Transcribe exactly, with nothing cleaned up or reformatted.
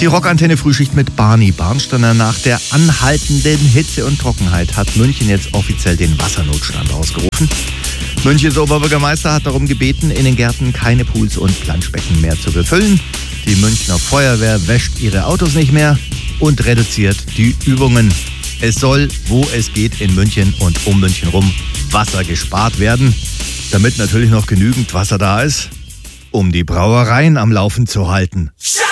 Die Rockantenne Frühschicht mit Barney Barnsteiner. Nach der anhaltenden Hitze und Trockenheit hat München jetzt offiziell den Wassernotstand ausgerufen. Münchens Oberbürgermeister hat darum gebeten, in den Gärten keine Pools und Planschbecken mehr zu befüllen. Die Münchner Feuerwehr wäscht ihre Autos nicht mehr und reduziert die Übungen. Es soll, wo es geht, in München und um München rum Wasser gespart werden, damit natürlich noch genügend Wasser da ist, um die Brauereien am Laufen zu halten.